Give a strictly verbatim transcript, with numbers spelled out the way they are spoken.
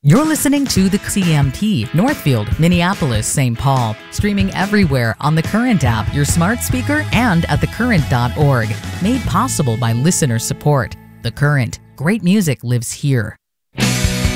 You're listening to the C M T, Northfield, Minneapolis, Saint Paul, streaming everywhere on the Current app, your smart speaker, and at the current dot org. Made possible by listener support. The Current. Great music lives here.